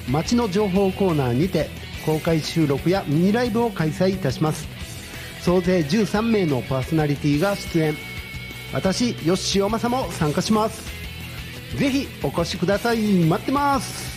街の情報コーナーにて公開収録やミニライブを開催いたします。総勢13名のパーソナリティが出演。私、吉塩正も参加します。ぜひお越しください。待ってます。